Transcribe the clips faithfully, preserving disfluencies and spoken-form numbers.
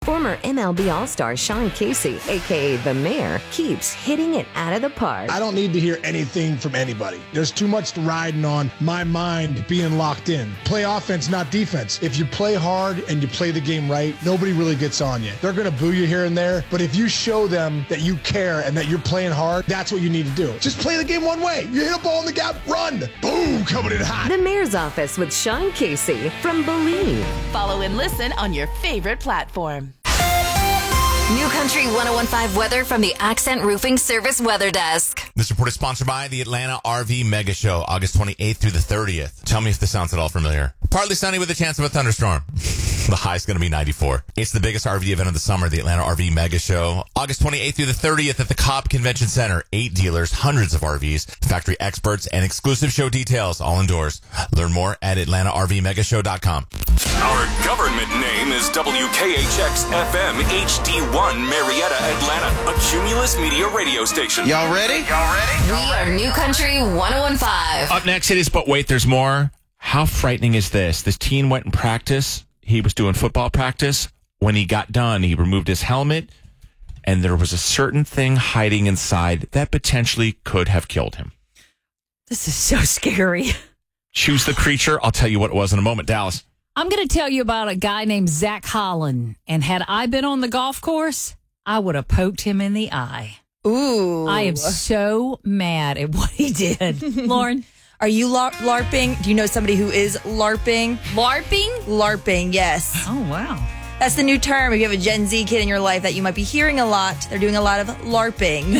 Former M L B All-Star Sean Casey, a k a. The Mayor, keeps hitting it out of the park. I don't need to hear anything from anybody. There's too much riding on my mind being locked in. Play offense, not defense. If you play hard and you play the game right, nobody really gets on you. They're going to boo you here and there, but if you show them that you care and that you're playing hard, that's what you need to do. Just play the game one way. You hit a ball in the gap, run. Boom, coming in hot. The Mayor's Office with Sean Casey from Believe. Follow and listen on your favorite platform. New Country one oh one point five weather from the Accent Roofing Service Weather Desk. This report is sponsored by the Atlanta R V Mega Show, August twenty-eighth through the thirtieth. Tell me if this sounds at all familiar. Partly sunny with a chance of a thunderstorm. The high is going to be ninety-four. It's the biggest R V event of the summer, the Atlanta R V Mega Show. August twenty-eighth through the thirtieth at the Cobb Convention Center. Eight dealers, hundreds of R Vs, factory experts, and exclusive show details all indoors. Learn more at atlanta r v mega show dot com. Our government name is W K H X F M H D one Marietta, Atlanta, a Cumulus Media radio station. Y'all ready? Y'all ready? We are New Country one oh one point five. Up next, it is But Wait, There's More. How frightening is this? This teen went in practice. He was doing football practice. When he got done, he removed his helmet, and there was a certain thing hiding inside that potentially could have killed him. This is so scary. Choose the creature. I'll tell you what it was in a moment. Dallas. I'm going to tell you about a guy named Zach Holland. And had I been on the golf course, I would have poked him in the eye. Ooh. I am so mad at what he did. Lauren? Are you lar- LARPing? Do you know somebody who is LARPing? LARPing? LARPing, yes. Oh, wow. That's the new term. If you have a Gen Z kid in your life that you might be hearing a lot, they're doing a lot of LARPing.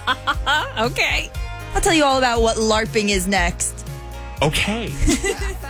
Okay. I'll tell you all about what LARPing is next. Okay.